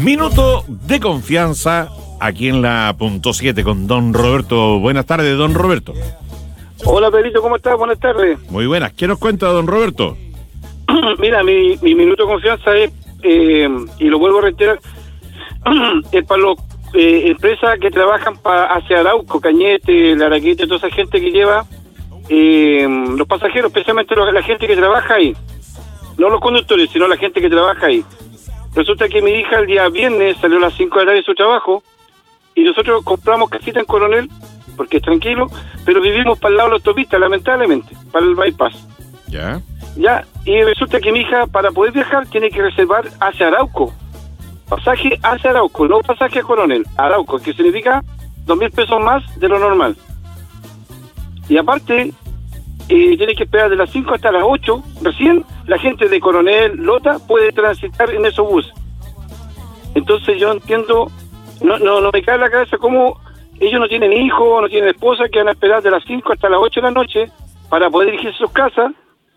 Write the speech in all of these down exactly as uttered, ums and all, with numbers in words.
Minuto de confianza aquí en la punto siete con don Roberto. Buenas tardes, don Roberto. Hola, Pedrito, ¿cómo estás? Buenas tardes. Muy buenas. ¿Qué nos cuenta, don Roberto? Mira, mi, mi minuto de confianza es, eh, y lo vuelvo a reiterar, es para las eh, empresas que trabajan pa, hacia Arauco, Cañete, Laraquete, toda esa gente que lleva eh, los pasajeros, especialmente la gente que trabaja ahí. No los conductores, sino la gente que trabaja ahí. Resulta que mi hija el día viernes salió a las cinco de la tarde de su trabajo y nosotros compramos casita en Coronel, porque es tranquilo, pero vivimos para el lado de la autopista, lamentablemente, para el bypass. Ya. Ya, y resulta que mi hija, para poder viajar, tiene que reservar hacia Arauco. Pasaje hacia Arauco, no pasaje a Coronel, Arauco, que significa dos mil pesos más de lo normal. Y aparte, eh, tiene que esperar de las cinco hasta las ocho, recién la gente de Coronel, Lota, puede transitar en esos buses. Entonces yo entiendo, no, no, no me cae en la cabeza cómo ellos no tienen hijos, no tienen esposa, que van a esperar de las cinco hasta las ocho de la noche para poder dirigirse a sus casas,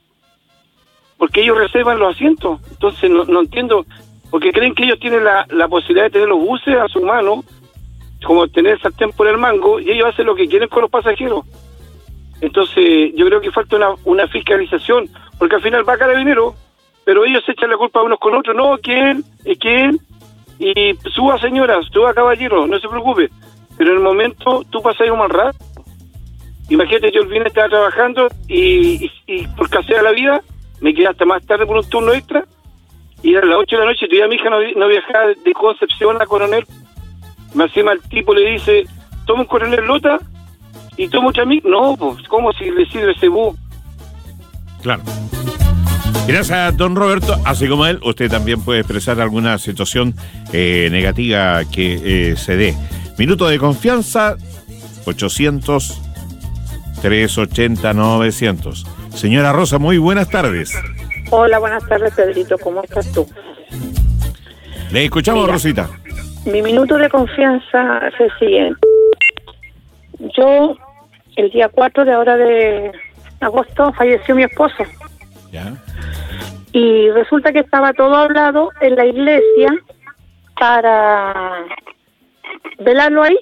porque ellos reservan los asientos. Entonces no, no entiendo, porque creen que ellos tienen la, la posibilidad de tener los buses a su mano, como tener el sartén por el mango, y ellos hacen lo que quieren con los pasajeros. Entonces yo creo que falta una, una fiscalización, porque al final va Carabinero, pero ellos se echan la culpa unos con otros. No, que él, es que él, y suba señora, suba caballero, no se preocupe, pero en el momento tú pasas un mal rato. Imagínate, yo el viernes estaba trabajando y, y, y por casera la vida me quedé hasta más tarde por un turno extra, y a las ocho de la noche todavía mi hija no, no viajaba de Concepción a Coronel. Me encima el tipo le dice, toma un Coronel Lota y toma otra mí. No, pues, ¿cómo si le sirve ese bus? Claro. Gracias, don Roberto. Así como él, usted también puede expresar alguna situación eh, negativa que eh, se dé. Minuto de confianza, ochocientos, trescientos ochenta, novecientos. Señora Rosa, muy buenas tardes. Hola, buenas tardes, Pedrito. ¿Cómo estás tú? Le escuchamos, Mira, Rosita. Mi minuto de confianza es el siguiente. Yo, el día cuatro de ahora de agosto, falleció mi esposo. Ya. Y resulta que estaba todo hablado en la iglesia para velarlo ahí.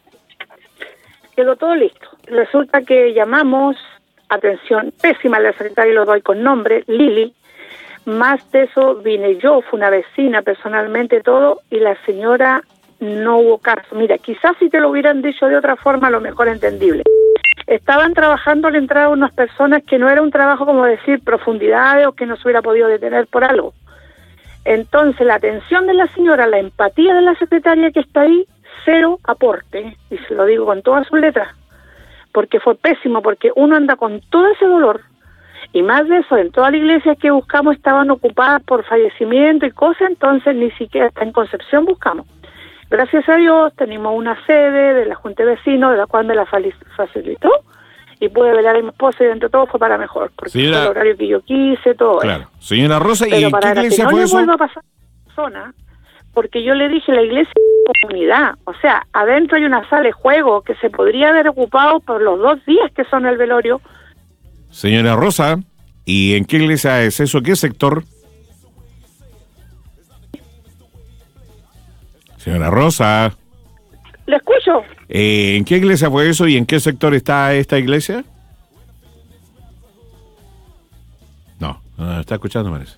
Quedó todo listo. Resulta que llamamos, atención, pésima la secretaria, y lo doy con nombre, Lili. Más de eso vine yo, fue una vecina personalmente, todo, y la señora no hubo caso. Mira, quizás si te lo hubieran dicho de otra forma, a lo mejor entendible. Estaban trabajando al entrar unas personas que no era un trabajo, como decir, profundidades o que no se hubiera podido detener por algo. Entonces, la atención de la señora, la empatía de la secretaria que está ahí, cero aporte, y se lo digo con todas sus letras, porque fue pésimo, porque uno anda con todo ese dolor, y más de eso, en toda la iglesia que buscamos estaban ocupadas por fallecimiento y cosas, entonces ni siquiera hasta en Concepción buscamos. Gracias a Dios tenemos una sede de la Junta de Vecinos, de la cual me la facilitó, y pude velar a mi esposa, y dentro de todo fue para mejor, porque Señora, fue el horario que yo quise, todo claro. eso. Señora Rosa, pero ¿y en para qué iglesia que no fue le eso? vuelva a pasar a la zona, porque yo le dije, la iglesia es comunidad, o sea, adentro hay una sala de juego que se podría haber ocupado por los dos días que son el velorio. Señora Rosa, ¿y en qué iglesia es eso? ¿Qué sector? Señora Rosa. ¿Le escucho? Eh, ¿En qué iglesia fue eso y en qué sector está esta iglesia? No, no está escuchando, parece.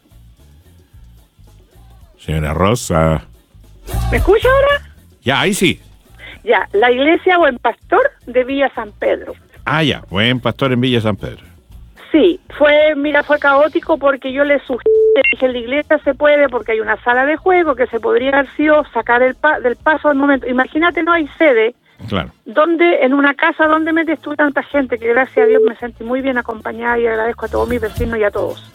Señora Rosa. ¿Me escucha ahora? Ya, ahí sí. Ya, la iglesia Buen Pastor de Villa San Pedro. Ah, ya, Buen Pastor en Villa San Pedro. Sí, fue, mira, fue caótico porque yo le sugerí, dije, en la iglesia se puede porque hay una sala de juego que se podría haber sido sacar el pa del paso al momento. Imagínate, no hay sede. Claro. Donde, en una casa donde metes tú tanta gente, que gracias a Dios me sentí muy bien acompañada y agradezco a todos mis vecinos y a todos.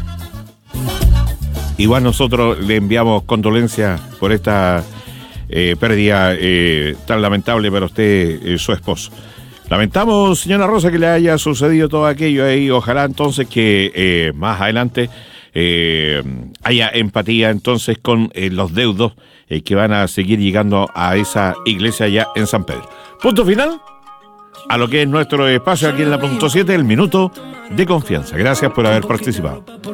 Igual nosotros le enviamos condolencias por esta eh, pérdida eh, tan lamentable para usted y eh, su esposo. Lamentamos, señora Rosa, que le haya sucedido todo aquello ahí. Ojalá entonces que eh, más adelante eh, haya empatía entonces con eh, los deudos eh, que van a seguir llegando a esa iglesia allá en San Pedro. Punto final a lo que es nuestro espacio aquí en la punto siete, el minuto de confianza. Gracias por haber participado.